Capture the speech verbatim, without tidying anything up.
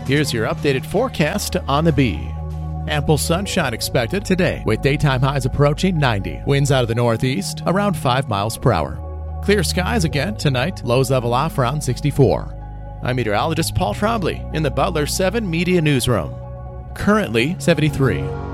Here's your updated forecast on the Bee. Ample sunshine expected today, with daytime highs approaching ninety. Winds out of the northeast, around five miles per hour. Clear skies again tonight, lows level off around sixty-four. I'm meteorologist Paul Trombley in the Butler seven Media Newsroom. Currently seventy-three.